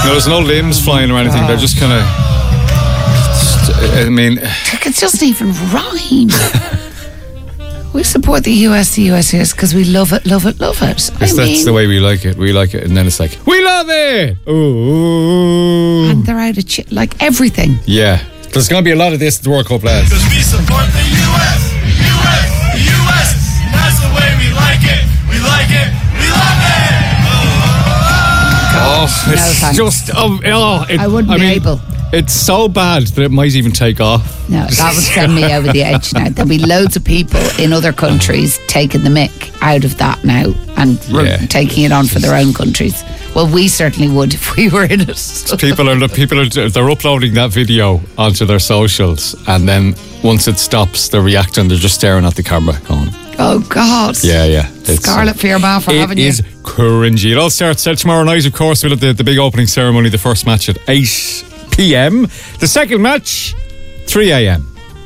No, there's no limbs flying or anything. They're just kind of. I mean, it doesn't even rhyme. We support the US because we love it. that's the way we like it. We like it, and then it's like, we love it. Ooh. And they're out of like everything. Yeah, there's going to be a lot of this at the World Cup, lads. Because we support the US. That's the way we like it. We like it. We love it. It's just. I wouldn't be able. It's so bad that it might even take off. No, that would send me over the edge now. There'll be loads of people in other countries taking the mick out of that now and taking it on for their own countries. Well, we certainly would if we were in it. People are they're uploading that video onto their socials, and then once it stops, they're reacting. They're just staring at the camera, going, "Oh God!" Yeah. Scarlet fear, man, for having you. It is cringy. It all starts tomorrow night. Of course, we'll have the big opening ceremony. The first match at 8 p.m. The second match, 3 a.m.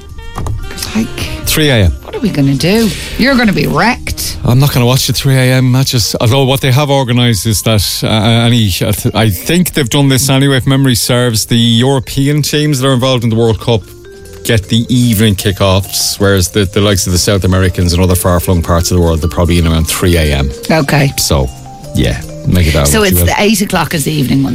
3 a.m. What are we going to do? You're going to be wrecked. I'm not going to watch the 3 a.m. matches. Although what they have organised is that I think they've done this anyway, if memory serves, the European teams that are involved in the World Cup get the evening kickoffs, whereas the likes of the South Americans and other far-flung parts of the world, they're probably in around 3 a.m. Okay. So, yeah, make it out. So it's the 8 o'clock is the evening one.